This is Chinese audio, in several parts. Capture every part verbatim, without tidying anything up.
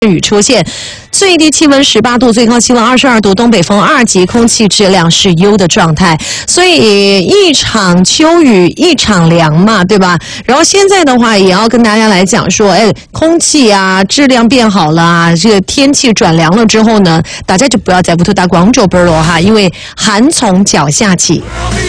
雨出现，最低气温十八度，最高气温二十二度，东北风二级，空气质量是优的状态。所以一场秋雨一场凉嘛，对吧？然后现在的话也要跟大家来讲说，哎，空气啊质量变好了啊，这个天气转凉了之后呢，大家就不要在屋头打广州本了哈，因为寒从脚下起。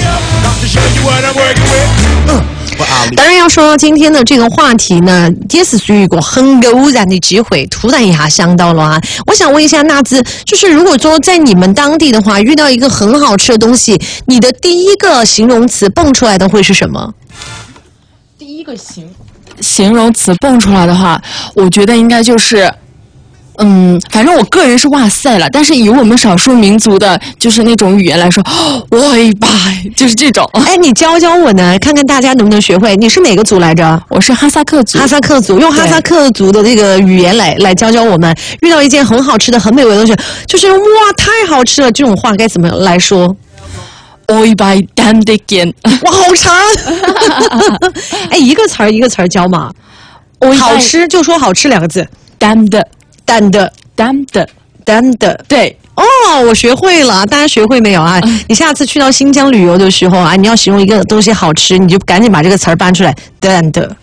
当然要说到今天的这个话题呢，也是属于一个很偶然的机会，突然一下想到了啊。我想问一下娜兹，就是如果说在你们当地的话，遇到一个很好吃的东西，你的第一个形容词蹦出来的会是什么？ 第一个形形容词蹦出来的话，我觉得应该就是。嗯，反正我个人是哇塞了，但是以我们少数民族的，就是那种语言来说，哇一拜，就是这种。 哎，你教教我呢，看看大家能不能学会。你是哪个族来着？ 我是哈萨克族。 哈萨克族，用哈萨克族的这个语言来来教教我们。遇到一件很好吃的、很美味的东西，就是哇，太好吃了，这种话该怎么来说？ 哦一拜 damn the again， 哇，好长！哎，一个词儿一个词儿教嘛。好吃就说好吃两个字 ，damn the。 damn的 damn 的 damn 的， 对哦，我学会了，大家学会没有啊？嗯、你下次去到新疆旅游的时候啊，你要形容一个东西好吃，你就赶紧把这个词儿搬出来 damn 的。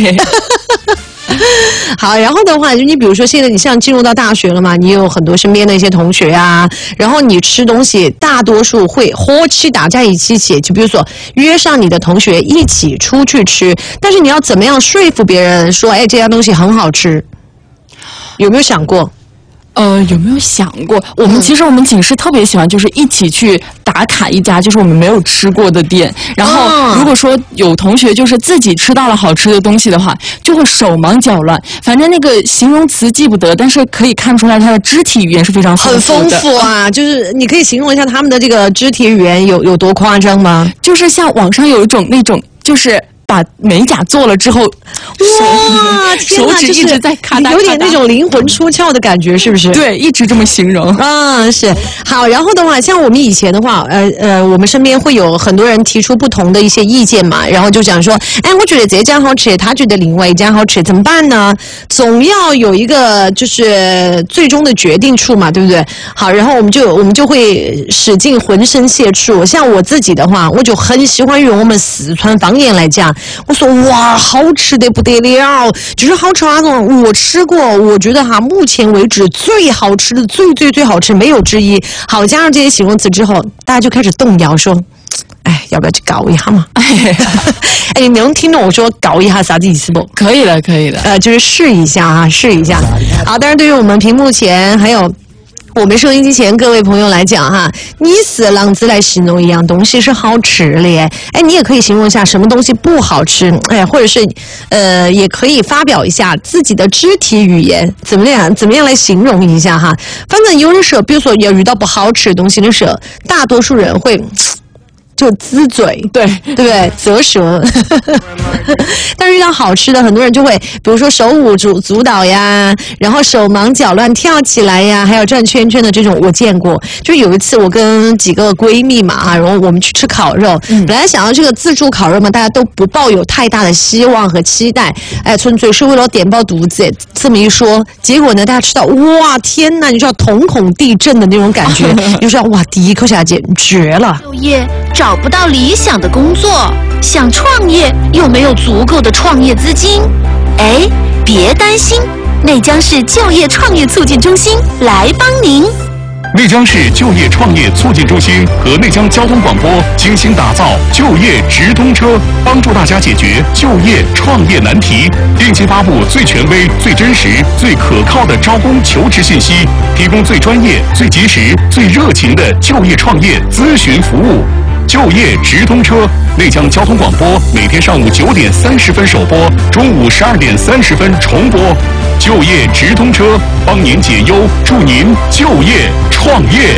好，然后的话，就你比如说现在你像进入到大学了嘛，你有很多身边的一些同学啊，然后你吃东西大多数会和气打在一起起，就比如说约上你的同学一起出去吃，但是你要怎么样说服别人说，哎，这家东西很好吃？有没有想过？ 呃，有没有想过？我们其实我们寝室特别喜欢，就是一起去打卡一家就是我们没有吃过的店。然后如果说有同学就是自己吃到了好吃的东西的话，就会手忙脚乱。反正那个形容词记不得，但是可以看出来他的肢体语言是非常丰富的。 很丰富啊！就是你可以形容一下他们的这个肢体语言有有多夸张吗？ 就是像网上有一种那种就是。把美甲做了之后， 哇， 手指一直在咔嗒咔嗒， 有点那种灵魂出窍的感觉，是不是？ 对，一直这么形容。 嗯，是。好，然后的话，像我们以前的话，呃呃，我们身边会有很多人提出不同的一些意见嘛，然后就讲说，哎，我觉得这家好吃，他觉得另外一家好吃，怎么办呢？总要有一个就是最终的决定处嘛，对不对？好，然后我们就我们就会使尽浑身解数。像我自己的话，我就很喜欢用我们四川方言来讲。我说哇，好吃的不得了，就是好吃那种。我吃过，我觉得哈，目前为止最好吃的，最最最好吃，没有之一。好，加上这些形容词之后，大家就开始动摇，说，哎，要不要去搞一下嘛？哎，你能听懂我说搞一下啥子意思不？ 可以了，可以了。 呃，就是试一下啊，试一下。好，当然对于我们屏幕前还有。我们收音机前各位朋友来讲哈，你是啷子来形容一样东西是好吃的耶？哎，你也可以形容一下什么东西不好吃，哎，或者是呃，也可以发表一下自己的肢体语言，怎么样？怎么样来形容一下哈？反正有的时候，比如说要遇到不好吃的东西的时候，大多数人会。就呲嘴， 对对不对？啧舌。但是遇到好吃的，很多人就会，比如说手舞足足蹈呀，然后手忙脚乱跳起来呀，还有转圈圈的这种，我见过。就有一次，我跟几个闺蜜嘛啊，然后我们去吃烤肉，嗯、本来想要这个自助烤肉嘛，大家都不抱有太大的希望和期待，哎，纯粹是为了点爆肚子。这么一说，结果呢，大家吃到哇，天哪，你知道瞳孔地震的那种感觉，你就知道哇，第一口下去绝了。 就业找不到理想的工作，想创业又没有足够的创业资金，哎，别担心，内江市就业创业促进中心来帮您。 内江市就业创业促进中心和内江交通广播精心打造就业直通车，帮助大家解决就业创业难题，定期发布最权威、最真实、最可靠的招工求职信息，提供最专业、最及时、最热情的就业创业咨询服务。就业直通车，内江交通广播每天上午九点三十分首播，中午十二点三十分重播。就业直通车，帮您解忧，助您就业创业。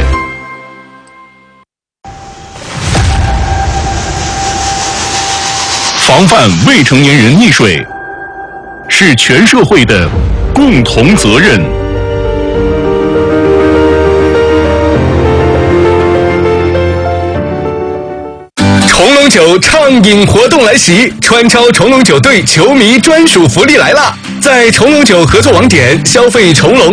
防范未成年人溺水，是全社会的共同责任。 重龙酒畅饮活动来袭，川超重龙酒队球迷专属福利来了！ 在重龙酒合作网点消费重龙